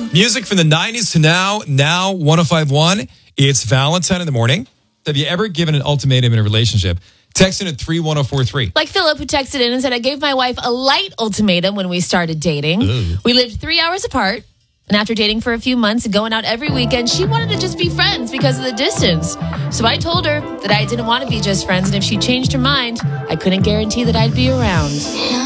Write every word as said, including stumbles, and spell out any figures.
Music from the nineties to now, now one oh five point one. It's Valentine in the morning. Have you ever given an ultimatum in a relationship? Text in at three one oh four three. Like Philip, who texted in and said, I gave my wife a light ultimatum when we started dating. Ooh. We lived three hours apart. And after dating for a few months and going out every weekend, she wanted to just be friends because of the distance. So I told her that I didn't want to be just friends. And if she changed her mind, I couldn't guarantee that I'd be around.